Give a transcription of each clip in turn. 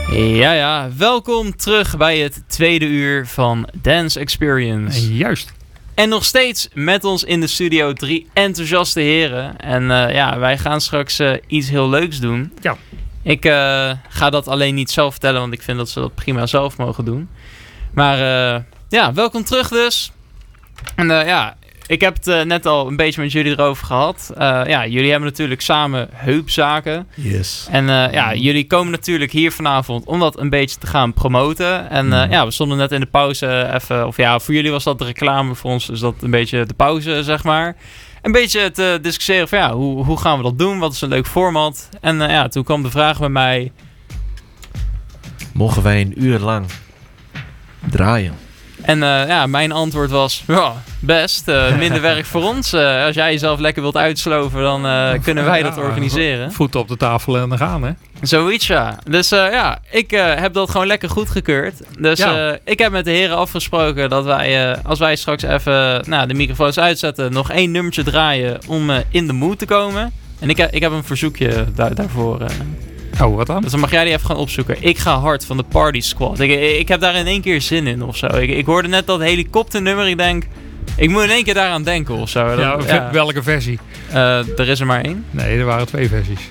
Ja, welkom terug bij het tweede uur van Dance Experience. Juist. En nog steeds met ons in de studio 3 enthousiaste heren. En wij gaan straks iets heel leuks doen. Ja. Ik ga dat alleen niet zelf vertellen, want ik vind dat ze dat prima zelf mogen doen. Maar welkom terug dus. En ik heb het net al een beetje met jullie erover gehad. Jullie hebben natuurlijk samen heupzaken. Yes. En jullie komen natuurlijk hier vanavond om dat een beetje te gaan promoten. En we stonden net in de pauze even... Of ja, voor jullie was dat de reclame, voor ons is dat een beetje de pauze, zeg maar. Een beetje te discussiëren van hoe gaan we dat doen? Wat is een leuk format? En toen kwam de vraag bij mij... Mogen wij een uur lang draaien? En mijn antwoord was, best, minder werk voor ons. Als jij jezelf lekker wilt uitsloven, dan kunnen wij dat organiseren. Voeten op de tafel en dan gaan, hè? Zoiets, ja. Dus ik heb dat gewoon lekker goedgekeurd. Dus ik heb met de heren afgesproken dat wij, als wij straks even de microfoons uitzetten, nog 1 nummertje draaien om in de mood te komen. En ik heb een verzoekje daarvoor. Oh, wat dan? Dus dan mag jij die even gaan opzoeken. Ik ga hard van de Party Squad. Ik heb daar in één keer zin in of zo. Ik hoorde net dat helikopternummer. Ik denk, ik moet in één keer daaraan denken of zo. Welke versie? Er is er maar 1. Nee, er waren 2 versies.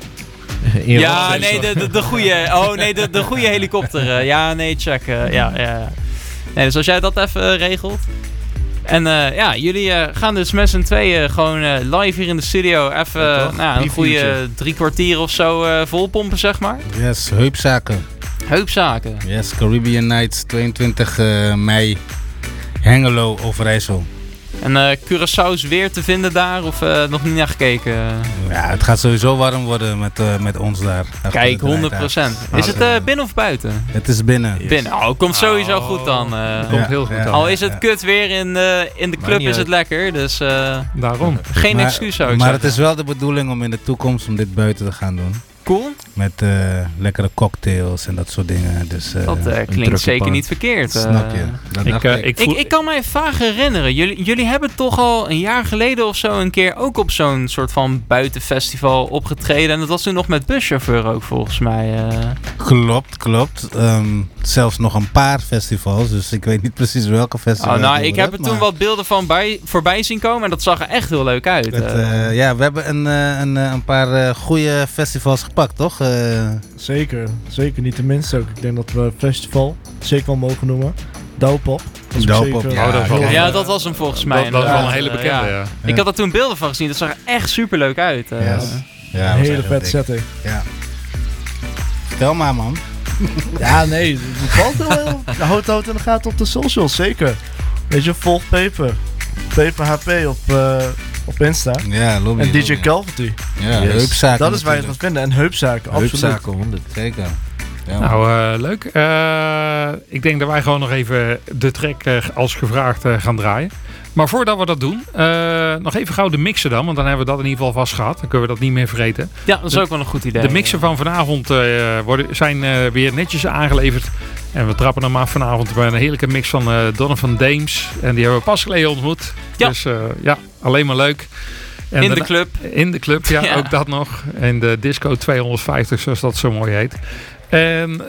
De goede. Oh nee, de goede helikopter. Check. Nee, dus als jij dat even regelt. En jullie gaan dus met z'n tweeën gewoon live hier in de studio even een goede 3 kwartier of zo volpompen, zeg maar. Yes, heupzaken. Heupzaken. Yes, Caribbean Nights, 22 mei, Hengelo, Overijssel. En Curaçao is weer te vinden daar of nog niet naar gekeken? Ja, het gaat sowieso warm worden met ons daar. Kijk, 100%. Is het binnen of buiten? Het is binnen. Binnen. Oh, het komt sowieso goed dan. Komt heel goed dan. Al is het kut weer in de club is het lekker, dus daarom. Geen excuus zou ik maar zeggen. Het is wel de bedoeling om in de toekomst om dit buiten te gaan doen. Cool. Met lekkere cocktails en dat soort dingen. Dus, dat klinkt zeker niet verkeerd. Snap je. Ik kan mij vaag herinneren. Jullie hebben toch al een jaar geleden of zo een keer ook op zo'n soort van buitenfestival opgetreden. En dat was toen nog met buschauffeur ook volgens mij. Klopt. Zelfs nog een paar festivals. Dus ik weet niet precies welke festival. Ik heb er toen wat beelden van voorbij zien komen. En dat zag er echt heel leuk uit. We hebben een paar goede festivals gepakt, toch? Zeker niet de minste ook. Ik denk dat we festival zeker wel mogen noemen. Douwpop. Dat was hem volgens mij. Dat was wel een hele bekende, ja. Ik had er toen beelden van gezien. Dat zag er echt super leuk uit. Een hele vet setting. Ja. Vertel maar, man. Ja, nee. Het valt wel. Houd in de gaten op de socials, zeker. Weet je, volg Peper. Peper HP op Insta. Ja, lobby. En DJ Calvity. Ja, heupzaken. Dat is waar je het gaat vinden. En heupzaken, absoluut. Heupzaken, 100. Zeker. Ja. Nou, leuk. Ik denk dat wij gewoon nog even de track als gevraagd gaan draaien. Maar voordat we dat doen, nog even gauw de mixen dan. Want dan hebben we dat in ieder geval vast gehad. Dan kunnen we dat niet meer vergeten. Ja, dat is ook wel een goed idee. De mixen van vanavond zijn weer netjes aangeleverd. En we trappen hem af vanavond bij een heerlijke mix van Donovan Dames. En die hebben we pas geleden ontmoet. Ja. Dus alleen maar leuk. En in de club. In de club, ja, ook dat nog. En de Disco 250, zoals dat zo mooi heet. En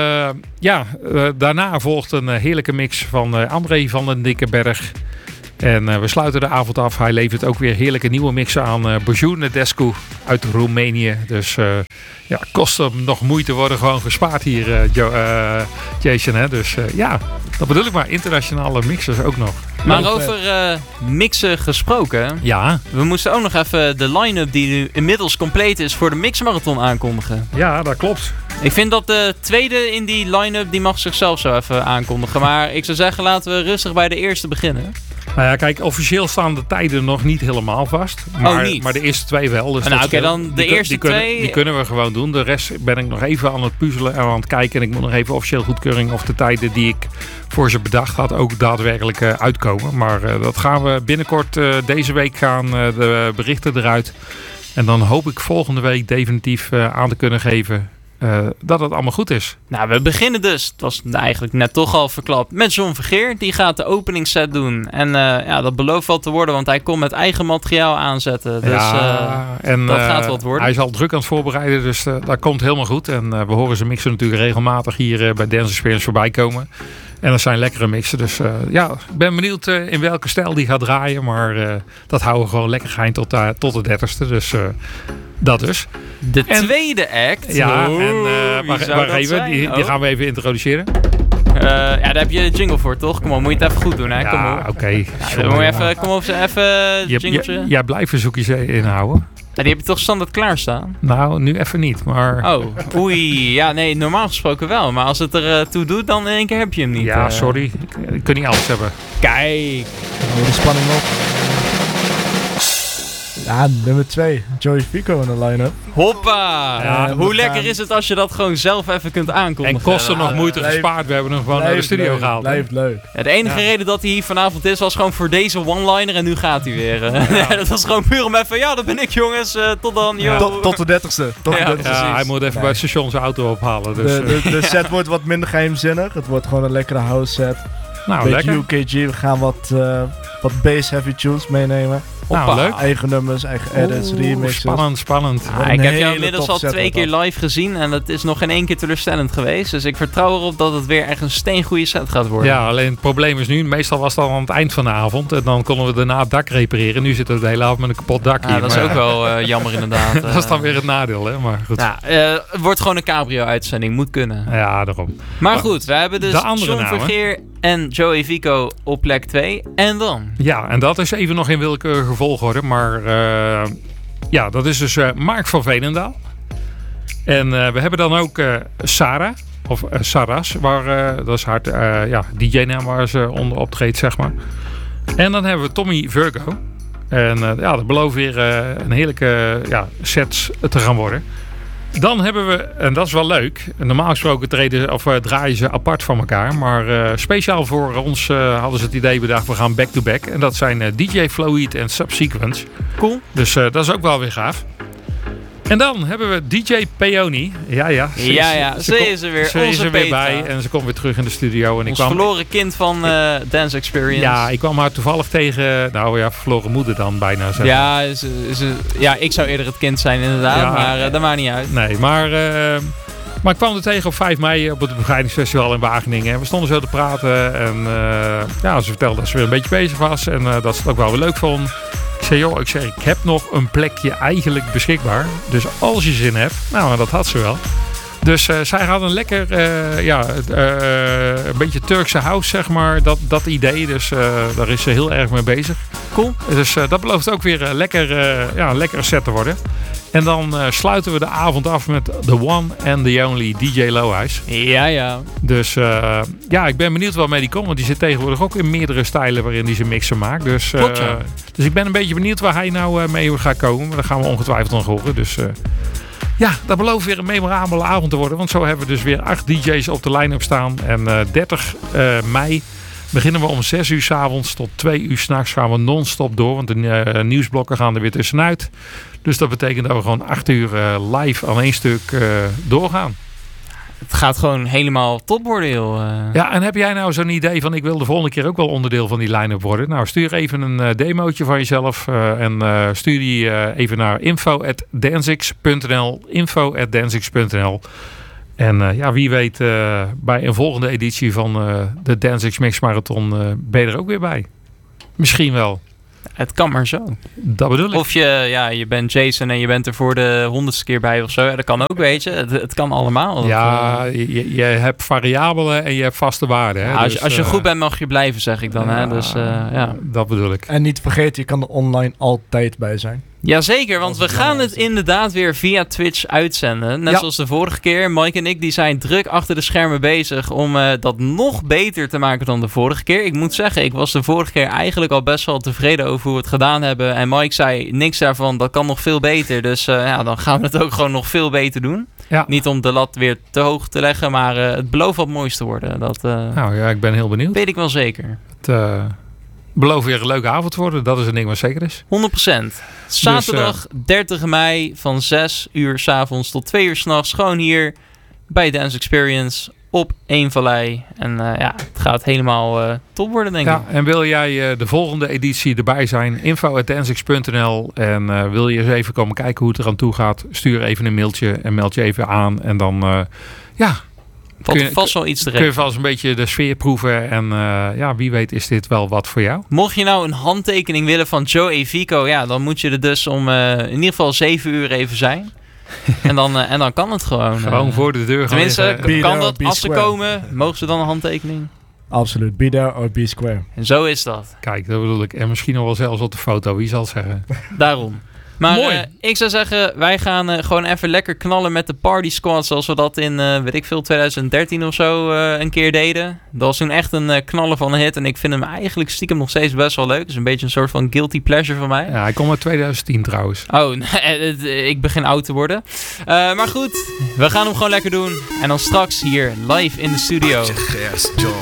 daarna volgt een heerlijke mix van André van den Dikkenberg. En we sluiten de avond af. Hij levert ook weer heerlijke nieuwe mixen aan. Bojou Nedescu uit Roemenië. Dus kost hem nog moeite worden gewoon gespaard hier, Jason. Hè? Dus dat bedoel ik maar. Internationale mixers ook nog. Maar over mixen gesproken. Ja. We moesten ook nog even de line-up die nu inmiddels compleet is voor de Mixmarathon aankondigen. Ja, dat klopt. Ik vind dat de tweede in die line-up, die mag zichzelf zo even aankondigen. Maar ik zou zeggen, laten we rustig bij de eerste beginnen. Nou ja, kijk, officieel staan de tijden nog niet helemaal vast. Maar de eerste 2 wel. Dus dan de eerste 2... Die kunnen we gewoon doen. De rest ben ik nog even aan het puzzelen en aan het kijken. En ik moet nog even officieel goedkeuring of de tijden die ik voor ze bedacht had ook daadwerkelijk uitkomen. Maar dat gaan we binnenkort. Deze week gaan de berichten eruit. En dan hoop ik volgende week definitief aan te kunnen geven dat het allemaal goed is. Nou, we beginnen dus, het was eigenlijk net toch al verklapt, met John Vergeer. Die gaat de openingsset doen. En dat belooft wel te worden, want hij komt met eigen materiaal aanzetten. Dus dat gaat wat worden. Hij is al druk aan het voorbereiden, dus dat komt helemaal goed. En we horen zijn mixen natuurlijk regelmatig hier bij Dance Experience voorbij komen. En dat zijn lekkere mixen. Dus ik ben benieuwd in welke stijl die gaat draaien. Maar dat houden we gewoon lekker geheim tot de 30ste. Dus dat dus. De tweede act. Ja, wacht even. Die gaan we even introduceren. Daar heb je de jingle voor, toch? Kom op, moet je het even goed doen, hè? Ja, oké. Kom op, even jingletje. Jij blijft verzoekjes inhouden. Die heb je toch standaard klaarstaan? Nou, nu even niet, maar... Oh, oei. Ja, nee, normaal gesproken wel. Maar als het er toe doet, dan in één keer heb je hem niet. Ja, sorry. Ik kan niet alles hebben. Kijk. Hou de spanning op. Ja, nummer 2. Joey Fico in de line-up. Hoppa! Ja, hoe lekker is het als je dat gewoon zelf even kunt aankondigen? En kosten nog moeite gespaard. We hebben hem gewoon naar de studio gehaald. Blijft leuk. Ja, de enige reden dat hij hier vanavond is, was gewoon voor deze one-liner en nu gaat hij weer. Dat was gewoon puur om even, dat ben ik jongens, tot dan. Tot de 30ste. Hij moet even bij het station zijn auto ophalen. Dus, de set wordt wat minder geheimzinnig. Het wordt gewoon een lekkere house set. Nou, lekker. UKG, we gaan wat bass-heavy tunes meenemen. Nou, leuk. Eigen nummers, eigen edits, remixes. Spannend. Ik heb jou inmiddels al 2 keer live gezien en dat is nog geen 1 keer teleurstellend geweest. Dus ik vertrouw erop dat het weer echt een steengoede set gaat worden. Ja, alleen het probleem is nu, meestal was het al aan het eind van de avond. En dan konden we daarna het dak repareren. Nu zitten we de hele avond met een kapot dak hier. Dat is ook wel jammer inderdaad. Dat is dan weer het nadeel, hè. Maar goed. Het wordt gewoon een cabrio-uitzending, moet kunnen. Ja, daarom. Maar goed, we hebben dus John Vergeer en Joey Fico op plek 2. En dan? Ja, en dat is even nog in willekeurige volgorde. Maar dat is dus Mark van Veenendaal. En we hebben dan ook Sarah. Of Saras. Dat is haar DJ-naam waar ze onder optreedt, zeg maar. En dan hebben we Tommy Virgo. En dat belooft weer een heerlijke sets te gaan worden. Dan hebben we, en dat is wel leuk, normaal gesproken draaien ze apart van elkaar. Maar speciaal voor ons hadden ze het idee bedacht, we gaan back-to-back. En dat zijn DJ Fluid en Subsequence. Cool. Dus dat is ook wel weer gaaf. En dan hebben we DJ Peony. Ze is er weer. Ze is er weer bij en ze komt weer terug in de studio. En ons verloren kind van Dance Experience. Ja, ik kwam haar toevallig tegen, verloren moeder dan bijna. Zeg maar. Ik zou eerder het kind zijn inderdaad, maar dat maakt niet uit. Nee, maar ik kwam er tegen op 5 mei op het Bevrijdingsfestival in Wageningen. En we stonden zo te praten en ze vertelde dat ze weer een beetje bezig was. En dat ze het ook wel weer leuk vond. Ik zei, ik heb nog een plekje eigenlijk beschikbaar. Dus als je zin hebt, dat had ze wel. Dus zij gaat een lekker, een beetje Turkse house, zeg maar, dat idee. Dus daar is ze heel erg mee bezig. Cool. Dus dat belooft ook weer een lekkere set te worden. En dan sluiten we de avond af met the one and the only DJ Low-Eyes. Ja. Dus ik ben benieuwd waarmee die komt. Want die zit tegenwoordig ook in meerdere stijlen waarin hij zijn mixen maakt. Dus ik ben een beetje benieuwd waar hij nou mee gaat komen. Maar dat gaan we ongetwijfeld nog horen. Dus dat belooft weer een memorabele avond te worden. Want zo hebben we dus weer 8 DJ's op de line-up staan. En 30 mei beginnen we om 6 uur 's avonds tot 2 uur 's nachts gaan we non-stop door. Want de nieuwsblokken gaan er weer tussenuit. Dus dat betekent dat we gewoon 8 uur live aan 1 stuk doorgaan. Het gaat gewoon helemaal top worden, joh. Ja, en heb jij nou zo'n idee van ik wil de volgende keer ook wel onderdeel van die line-up worden? Nou, stuur even een demootje van jezelf en stuur die even naar info@dancix.nl. En wie weet bij een volgende editie van de DanceX Mix Marathon ben je er ook weer bij. Misschien wel. Het kan maar zo. Dat bedoel ik. Of je bent Jason en je bent er voor de 100ste keer bij of zo. Ja, dat kan ook, weet je. Het kan allemaal. Ja, je hebt variabelen en je hebt vaste waarden. Hè? Ja, als je goed bent mag je blijven, zeg ik dan. Hè? Dus, dat bedoel ik. En niet vergeten, je kan er online altijd bij zijn. Jazeker, want we gaan het inderdaad weer via Twitch uitzenden. Net zoals de vorige keer. Mike en ik die zijn druk achter de schermen bezig om dat nog beter te maken dan de vorige keer. Ik moet zeggen, ik was de vorige keer eigenlijk al best wel tevreden over hoe we het gedaan hebben. En Mike zei niks daarvan, dat kan nog veel beter. Dus dan gaan we het ook gewoon nog veel beter doen. Ja. Niet om de lat weer te hoog te leggen, maar het belooft wat moois te worden. Ik ben heel benieuwd. Weet ik wel zeker. Beloof weer een leuke avond te worden. Dat is een ding wat zeker is. 100%. Zaterdag 30 mei van 6 uur 's avonds tot 2 uur 's nachts. Gewoon hier bij Dance Experience op Eemvallei. En het gaat helemaal top worden, denk ik. Ja, en wil jij de volgende editie erbij zijn? info@dancex.nl. En wil je eens even komen kijken hoe het eraan toe gaat? Stuur even een mailtje en meld je even aan. En dan valt er vast wel iets te kun je regelen. vast een beetje de sfeer proeven. En wie weet is dit wel wat voor jou. Mocht je nou een handtekening willen van Joe Evico, dan moet je er dus om in ieder geval 7 uur even zijn. En dan kan het gewoon. Gewoon voor de deur gaan Tenminste, liggen. kan Be dat? there, Als ze be square. komen, mogen ze dan een handtekening? Absoluut. Be there or be square. En zo is dat. Kijk, dat bedoel ik. En misschien nog wel zelfs op de foto. Wie zal het zeggen? Daarom. Maar Mooi. ik zou zeggen, wij gaan gewoon even lekker knallen met de Party Squad. Zoals we dat in, 2013 of zo een keer deden. Dat was toen echt een knaller van een hit. En ik vind hem eigenlijk stiekem nog steeds best wel leuk. Het is een beetje een soort van guilty pleasure van mij. Ja, hij komt uit 2010 trouwens. Oh, ik begin oud te worden. Maar goed, we gaan hem gewoon lekker doen. En dan straks hier live in de studio. Gerst, John.